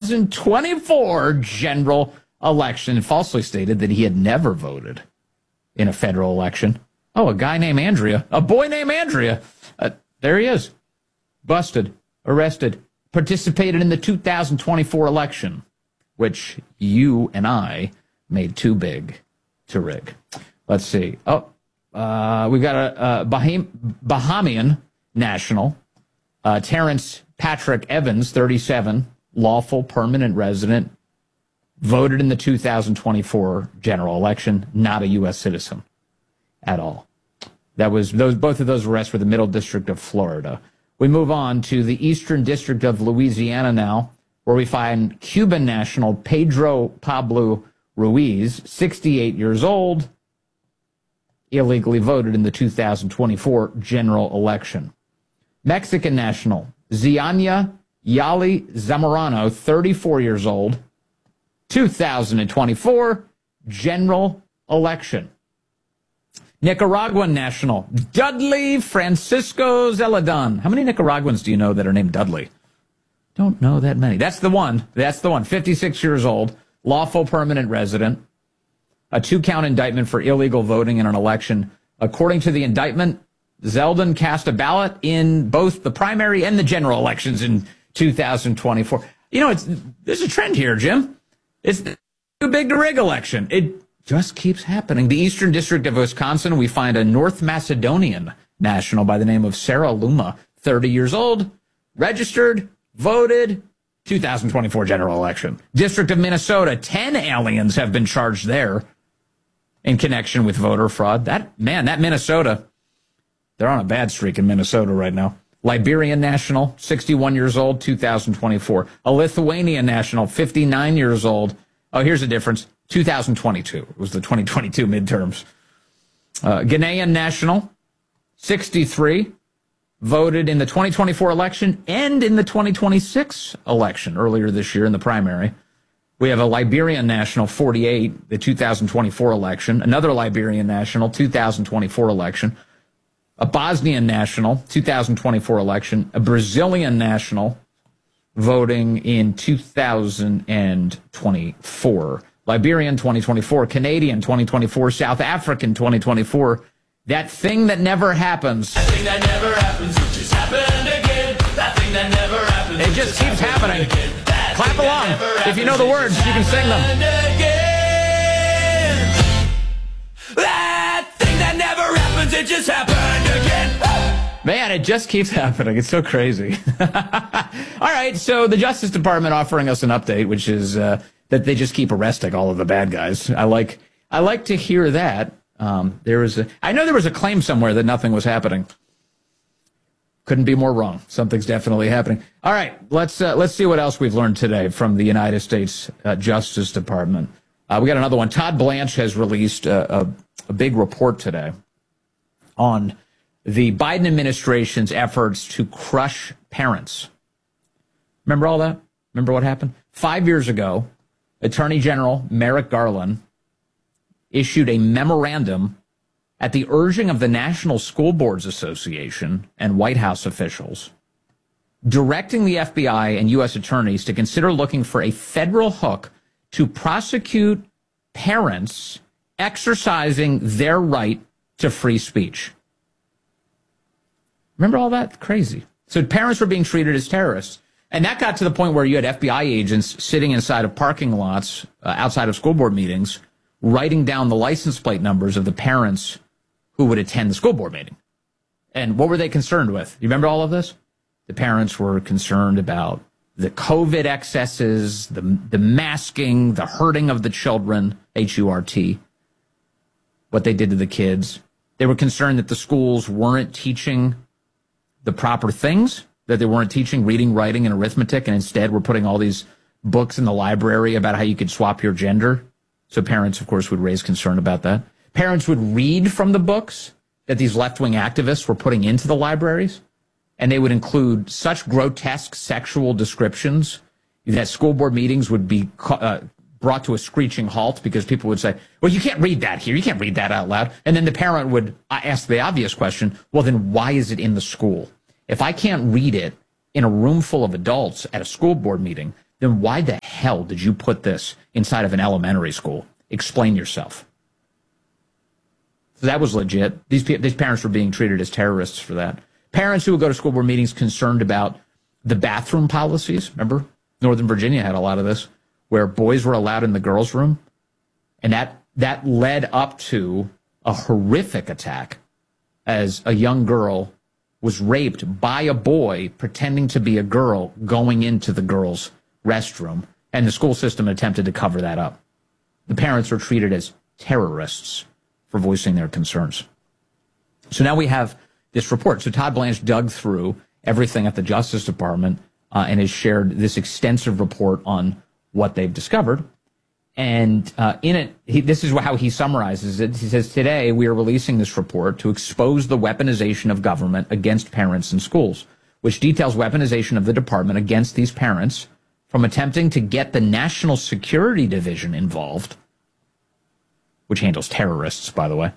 2024 general election and falsely stated that he had never voted in a federal election. Oh, a guy named Andrea, a boy named Andrea. There he is. Busted, arrested, participated in the 2024 election, which you and I made too big to rig. Let's see. Oh, we've got a Bahamian national, Terrence Patrick Evans, 37, lawful permanent resident, voted in the 2024 general election, not a U.S. citizen at all. Both of those arrests were the Middle District of Florida. We move on to the Eastern District of Louisiana now, where we find Cuban national Pedro Pablo Ruiz, 68 years old, illegally voted in the 2024 general election. Mexican national Ziania Yali Zamorano, 34 years old, 2024 general election. Nicaraguan national Dudley Francisco Zeledon. How many Nicaraguans do you know that are named Dudley? Don't know that many. That's the one. 56 years old, lawful permanent resident. A 2-count indictment for illegal voting in an election. According to the indictment, Zeldin cast a ballot in both the primary and the general elections in 2024. You know, there's a trend here, Jim. It's the too big to rig election. It just keeps happening. The Eastern District of Wisconsin, we find a North Macedonian national by the name of Sarah Luma, 30 years old, registered, voted, 2024 general election. District of Minnesota, 10 aliens have been charged there in connection with voter fraud. That Minnesota, they're on a bad streak in Minnesota right now. Liberian national, 61 years old, 2024. A Lithuanian national, 59 years old. Oh, here's the difference. 2022. It was the 2022 midterms. Ghanaian national, 63, voted in the 2024 election and in the 2026 election earlier this year in the primary. We have a Liberian national, 48, the 2024 election. Another Liberian national, 2024 election. A Bosnian national, 2024 election. A Brazilian national, voting in 2024. Liberian 2024, Canadian 2024, South African 2024. That thing that never happens. That thing that never happens, it just happened again. That thing that never happens, it just keeps happening. Clap along. If you know the words, you can sing them. That thing that never happens, it just happened again. Man, it just keeps happening. It's so crazy. All right, so the Justice Department offering us an update, which is that they just keep arresting all of the bad guys. I like to hear that. I know there was a claim somewhere that nothing was happening. Couldn't be more wrong. Something's definitely happening. All right, let's see what else we've learned today from the United States Justice Department. We got another one. Todd Blanche has released a big report today on the Biden administration's efforts to crush parents. Remember all that? Remember what happened? 5 years ago, Attorney General Merrick Garland issued a memorandum at the urging of the National School Boards Association and White House officials, directing the FBI and U.S. attorneys to consider looking for a federal hook to prosecute parents exercising their right to free speech. Remember all that? Crazy. So parents were being treated as terrorists. And that got to the point where you had FBI agents sitting inside of parking lots outside of school board meetings, writing down the license plate numbers of the parents who would attend the school board meeting. And what were they concerned with? You remember all of this? The parents were concerned about the COVID excesses, the masking, the hurting of the children, H-U-R-T, what they did to the kids. They were concerned that the schools weren't teaching the proper things, that they weren't teaching reading, writing, and arithmetic, and instead were putting all these books in the library about how you could swap your gender. So parents, of course, would raise concern about that. Parents would read from the books that these left-wing activists were putting into the libraries, and they would include such grotesque sexual descriptions that school board meetings would be brought to a screeching halt because people would say, well, you can't read that here. You can't read that out loud. And then the parent would ask the obvious question, well, then why is it in the school? If I can't read it in a room full of adults at a school board meeting, then why the hell did you put this inside of an elementary school? Explain yourself. So that was legit. These parents were being treated as terrorists for that. Parents who would go to school board meetings concerned about the bathroom policies. Remember, Northern Virginia had a lot of this, where boys were allowed in the girls' room. And that led up to a horrific attack as a young girl was raped by a boy pretending to be a girl going into the girls' restroom. And the school system attempted to cover that up. The parents were treated as terrorists for voicing their concerns. So now we have this report. So Todd Blanche dug through everything at the Justice Department and has shared this extensive report on what they've discovered. And in it, this is how he summarizes it. He says, today we are releasing this report to expose the weaponization of government against parents and schools, which details weaponization of the department against these parents from attempting to get the National Security Division involved, which handles terrorists, by the way,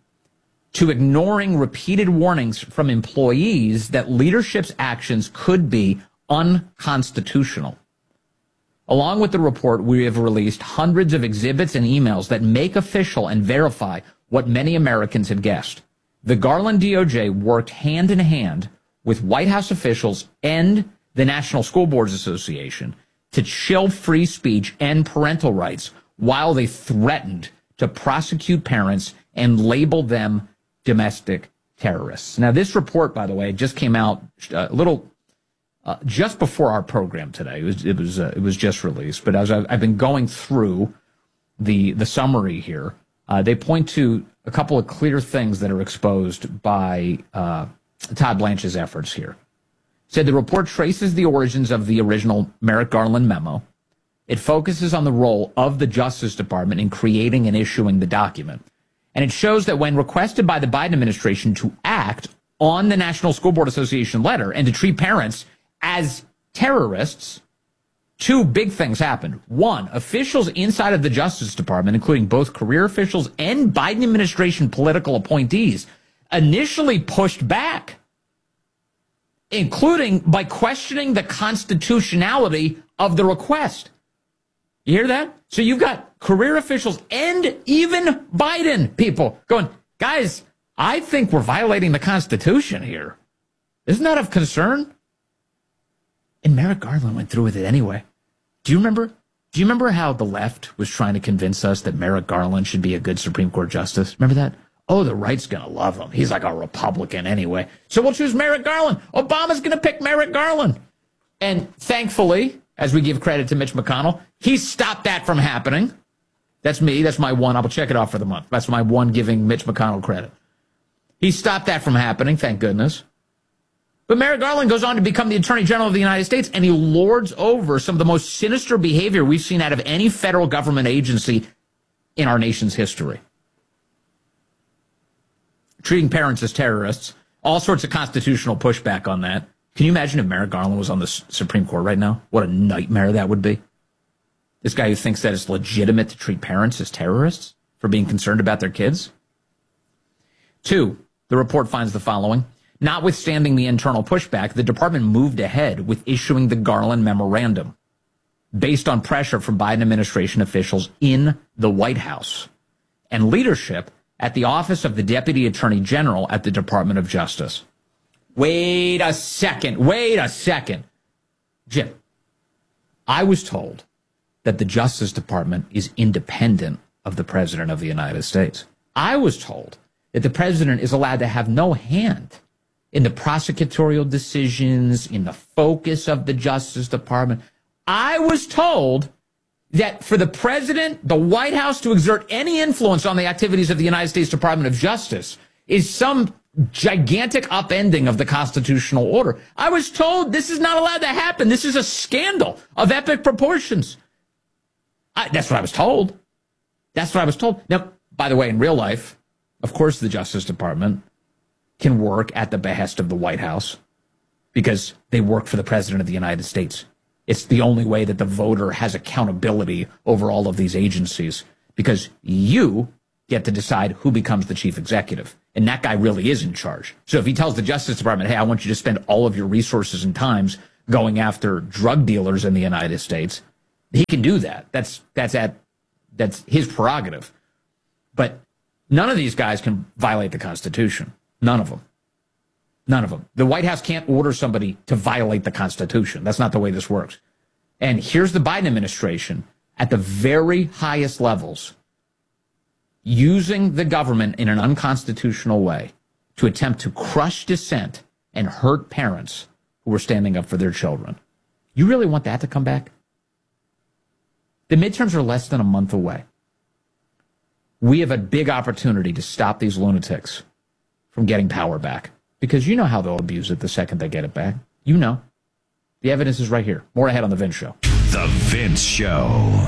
to ignoring repeated warnings from employees that leadership's actions could be unconstitutional. Along with the report, we have released hundreds of exhibits and emails that make official and verify what many Americans had guessed. The Garland DOJ worked hand in hand with White House officials and the National School Boards Association to chill free speech and parental rights while they threatened to prosecute parents and label them domestic terrorists. Now, this report, by the way, just came out a little just before our program today. It was just released. But as I've been going through the summary here, they point to a couple of clear things that are exposed by Todd Blanche's efforts here. Said the report traces the origins of the original Merrick Garland memo. It focuses on the role of the Justice Department in creating and issuing the document. And it shows that when requested by the Biden administration to act on the National School Board Association letter and to treat parents as terrorists, two big things happened. One, officials inside of the Justice Department, including both career officials and Biden administration political appointees, initially pushed back, including by questioning the constitutionality of the request. You hear that? So you've got career officials and even Biden people going, guys, I think we're violating the Constitution here. Isn't that of concern? And Merrick Garland went through with it anyway. Do you remember how the left was trying to convince us that Merrick Garland should be a good Supreme Court justice? Remember that? Oh, the right's going to love him. He's like a Republican anyway. So we'll choose Merrick Garland. Obama's going to pick Merrick Garland. And thankfully, as we give credit to Mitch McConnell, he stopped that from happening. That's me. That's my one. I'll check it off for the month. That's my one giving Mitch McConnell credit. He stopped that from happening, thank goodness. But Merrick Garland goes on to become the Attorney General of the United States, and he lords over some of the most sinister behavior we've seen out of any federal government agency in our nation's history. Treating parents as terrorists, all sorts of constitutional pushback on that. Can you imagine if Merrick Garland was on the Supreme Court right now? What a nightmare that would be. This guy who thinks that it's legitimate to treat parents as terrorists for being concerned about their kids. 2, the report finds the following. Notwithstanding the internal pushback, the department moved ahead with issuing the Garland memorandum based on pressure from Biden administration officials in the White House and leadership at the Office of the Deputy Attorney General at the Department of Justice. Wait a second. Jim, I was told that the Justice Department is independent of the President of the United States. I was told that the President is allowed to have no hand in the prosecutorial decisions, in the focus of the Justice Department. I was told that for the President, the White House, to exert any influence on the activities of the United States Department of Justice is some gigantic upending of the constitutional order. I was told this is not allowed to happen. This is a scandal of epic proportions. That's what I was told. Now, by the way, in real life, of course, the Justice Department can work at the behest of the White House because they work for the President of the United States. It's the only way that the voter has accountability over all of these agencies, because you get to decide who becomes the chief executive. And that guy really is in charge. So if he tells the Justice Department, hey, I want you to spend all of your resources and times going after drug dealers in the United States. He can do that. That's his prerogative. But none of these guys can violate the Constitution. None of them. None of them. The White House can't order somebody to violate the Constitution. That's not the way this works. And here's the Biden administration at the very highest levels using the government in an unconstitutional way to attempt to crush dissent and hurt parents who are standing up for their children. You really want that to come back? The midterms are less than a month away. We have a big opportunity to stop these lunatics from getting power back, because you know how they'll abuse it the second they get it back. You know. The evidence is right here. More ahead on The Vince Show. The Vince Show.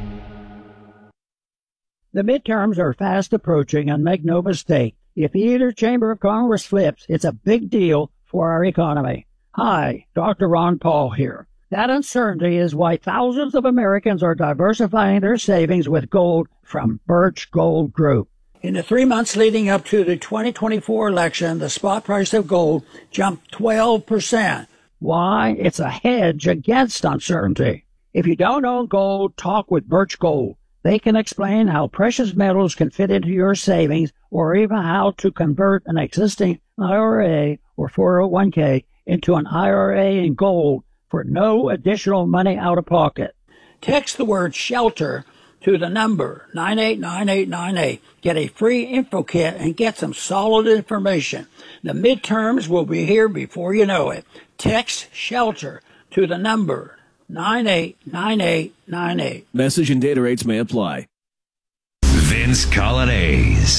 The midterms are fast approaching, and make no mistake, if either chamber of Congress flips, it's a big deal for our economy. Hi, Dr. Ron Paul here. That uncertainty is why thousands of Americans are diversifying their savings with gold from Birch Gold Group. In the 3 months leading up to the 2024 election, the spot price of gold jumped 12%. Why? It's a hedge against uncertainty. If you don't own gold, talk with Birch Gold. They can explain how precious metals can fit into your savings, or even how to convert an existing IRA or 401k into an IRA in gold for no additional money out of pocket. Text the word SHELTER to the number 989898. Get a free info kit and get some solid information. The midterms will be here before you know it. Text SHELTER to the number 989898. Message and data rates may apply. Vince Colonnese.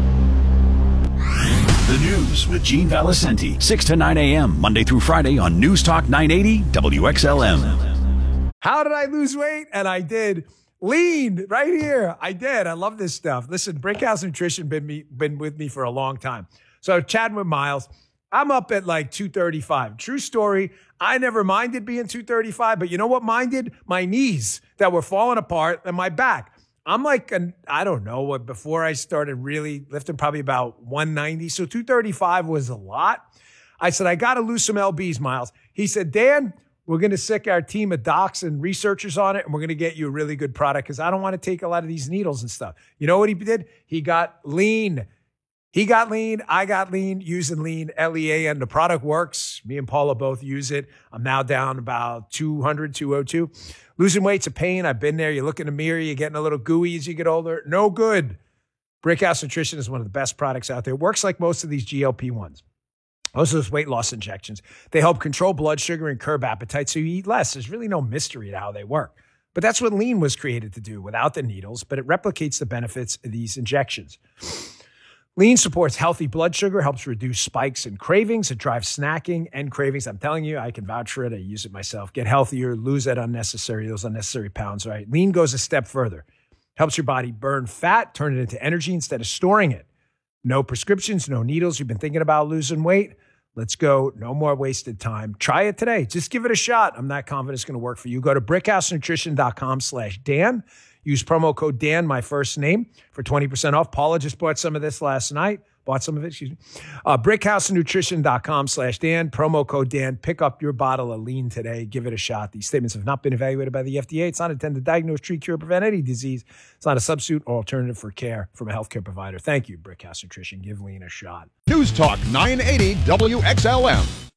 The news with Gene Valicenti, 6 to 9 a.m., Monday through Friday on News Talk 980 WXLM. How did I lose weight? And I did. Lean right here. I did. I love this stuff. Listen, Brickhouse Nutrition been with me for a long time. So chatting with Miles, I'm up at like 235. True story. I never minded being 235, but you know what minded? My knees that were falling apart and my back. I'm like, I don't know, before I started really lifting, probably about 190. So 235 was a lot. I said, I got to lose some LBs, Miles. He said, Dan, we're going to sick our team of docs and researchers on it, and we're going to get you a really good product because I don't want to take a lot of these needles and stuff. You know what he did? He got lean. He got lean. I got lean using lean, LEA, and the product works. Me and Paula both use it. I'm now down about 200, 202. Losing weight's a pain. I've been there. You look in the mirror, you're getting a little gooey as you get older. No good. Brickhouse Nutrition is one of the best products out there. It works like most of these GLP-1s. Most of those weight loss injections. They help control blood sugar and curb appetite so you eat less. There's really no mystery to how they work. But that's what lean was created to do without the needles, but it replicates the benefits of these injections. Lean supports healthy blood sugar, helps reduce spikes and cravings. It drives snacking and cravings. I'm telling you, I can vouch for it. I use it myself. Get healthier, lose those unnecessary pounds, right? Lean goes a step further. Helps your body burn fat, turn it into energy instead of storing it. No prescriptions, no needles. You've been thinking about losing weight? Let's go. No more wasted time. Try it today. Just give it a shot. I'm not confident it's going to work for you. Go to brickhousenutrition.com/Dan. Use promo code Dan, my first name, for 20% off. Paula just bought some of this last night. Brickhousenutrition.com/Dan. Promo code Dan. Pick up your bottle of lean today. Give it a shot. These statements have not been evaluated by the FDA. It's not intended to diagnose, treat, cure, or prevent any disease. It's not a substitute or alternative for care from a healthcare provider. Thank you, Brickhouse Nutrition. Give lean a shot. News Talk 980 WXLM.